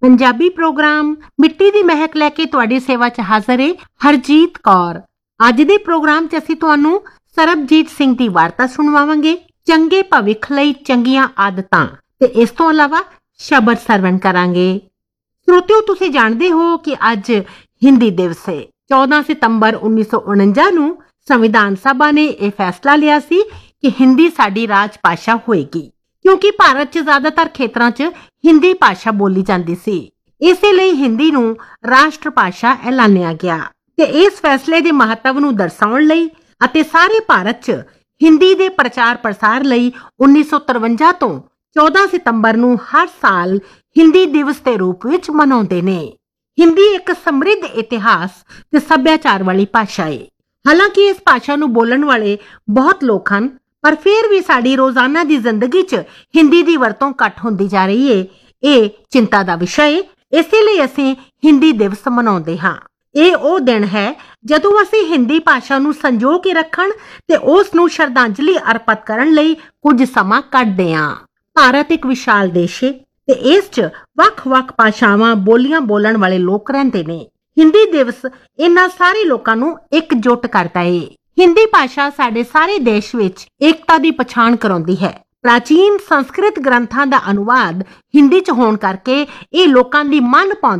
Punjabi programme ਮਿੱਟੀ ਦੀ ਮਹਿਕ ਲੈ ਕੇ ਤੁਹਾਡੀ ਸੇਵਾ 'ਚ ਹਾਜ਼ਰ ਹੈ ਹਰਜੀਤ ਕੌਰ। ਅੱਜ ਦੇ ਪ੍ਰੋਗਰਾਮ 'ਚ ਅਸੀਂ ਤੁਹਾਨੂੰ ਸਰਬਜੀਤ ਸਿੰਘ ਦੀ ਵਾਰਤਾ ਸੁਣਵਾਵਾਂਗੇ, ਚੰਗੇ ਭਵਿੱਖ ਲਈ ਚੰਗੀਆਂ ਆਦਤਾਂ, ਤੇ ਇਸ ਤੋਂ ਇਲਾਵਾ ਸ਼ਬਦ ਸਰਵਣ ਕਰਾਂਗੇ। ਸਰੋਤਿਓ, ਤੁਸੀਂ ਜਾਣਦੇ ਹੋ ਕਿ ਅੱਜ ਹਿੰਦੀ ਦਿਵਸ ਹੈ। 14 ਸਤੰਬਰ 1949 ਨੂੰ ਸੰਵਿਧਾਨ ਸਭਾ ਨੇ ਇਹ ਫੈਸਲਾ ਲਿਆ ਸੀ ਕਿ ਹਿੰਦੀ ਸਾਡੀ ਰਾਜ ਭਾਸ਼ਾ ਹੋਏਗੀ, ਕਿਉਂਕਿ ਭਾਰਤ 'ਚ ਜ਼ਿਆਦਾਤਰ ਖੇਤਰਾਂ 'ਚ ਹਿੰਦੀ ਭਾਸ਼ਾ ਬੋਲੀ ਜਾਂਦੀ ਸੀ। ਇਸੇ ਲਈ ਹਿੰਦੀ ਨੂੰ ਰਾਸ਼ਟਰ ਭਾਸ਼ਾ ਐਲਾਨਿਆ ਗਿਆ ਤੇ ਇਸ ਫੈਸਲੇ ਦੇ ਮਹੱਤਵ ਨੂੰ ਦਰਸਾਉਣ ਲਈ ਅਤੇ ਸਾਰੇ ਭਾਰਤ 'ਚ ਹਿੰਦੀ ਦੇ ਪ੍ਰਚਾਰ ਪ੍ਰਸਾਰ ਲਈ 1953 ਤੋਂ 14 ਸਤੰਬਰ ਨੂੰ ਹਰ ਸਾਲ ਹਿੰਦੀ ਦਿਵਸ ਦੇ ਰੂਪ ਵਿੱਚ ਮਨਾਉਂਦੇ ਨੇ। ਹਿੰਦੀ ਇੱਕ ਸਮਰਿੱਧ ਇਤਿਹਾਸ ਤੇ ਸੱਭਿਆਚਾਰ ਵਾਲੀ ਭਾਸ਼ਾ ਹੈ। ਹਾਲਾਂਕਿ ਇਸ ਭਾਸ਼ਾ ਨੂੰ ਬੋਲਣ ਵਾਲੇ ਬਹੁਤ ਲੋਕ ਹਨ, ਪਰ ਫਿਰ ਵੀ ਸਾਡੀ ਰੋਜ਼ਾਨਾ ਦੀ ਜ਼ਿੰਦਗੀ 'ਚ ਹਿੰਦੀ ਦੀ ਵਰਤੋਂ ਘੱਟ ਹੁੰਦੀ ਜਾ ਰਹੀ ਹੈ। ਇਹ ਚਿੰਤਾ ਦਾ ਵਿਸ਼ਾ ਹੈ। ਇਸੇ ਲਈ ਅਸੀਂ ਹਿੰਦੀ ਦਿਵਸ ਮਨਾਉਂਦੇ ਹਾਂ। ਇਹ ਉਹ ਦਿਨ ਹੈ ਜਦੋਂ ਅਸੀਂ ਹਿੰਦੀ ਭਾਸ਼ਾ ਨੂੰ ਸੰਜੋ ਕੇ ਰੱਖਣ ਤੇ ਉਸ ਨੂੰ ਸ਼ਰਧਾਂਜਲੀ ਅਰਪਿਤ ਕਰਨ ਲਈ ਕੁਝ ਸਮਾਂ ਕੱਢਦੇ ਹਾਂ। ਭਾਰਤ ਇੱਕ ਵਿਸ਼ਾਲ ਦੇਸ਼ ਹੈ ਤੇ ਇਸ 'ਚ ਵੱਖ-ਵੱਖ ਭਾਸ਼ਾਵਾਂ ਬੋਲੀਆਂ ਬੋਲਣ ਵਾਲੇ ਲੋਕ ਰਹਿੰਦੇ ਨੇ। ਹਿੰਦੀ ਦਿਵਸ ਇਹਨਾਂ ਸਾਰੇ ਲੋਕਾਂ ਨੂੰ ਇਕਜੁੱਟ ਕਰਦਾ ਹੈ। ਹਿੰਦੀ ਭਾਸ਼ਾ ਸਾਡੇ ਸਾਰੇ ਦੇਸ਼ ਵਿੱਚ ਏਕਤਾ ਦੀ ਪਛਾਣ ਕਰਾਉਂਦੀ ਹੈ। ਪ੍ਰਾਚੀਨ ਸੰਸਕ੍ਰਿਤ ਗ੍ਰੰਥਾਂ ਦਾ ਅਨੁਵਾਦ ਹਿੰਦੀ 'ਚ ਹੋਣ ਕਰਕੇ ਇਹ ਲੋਕਾਂ ਦੀ ਮਨ ਭਾਉਂਦੀ